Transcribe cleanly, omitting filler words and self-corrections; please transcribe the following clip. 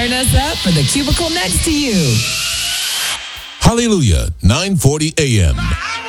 Turn us up for the cubicle next to you. Hallelujah, 940 AM.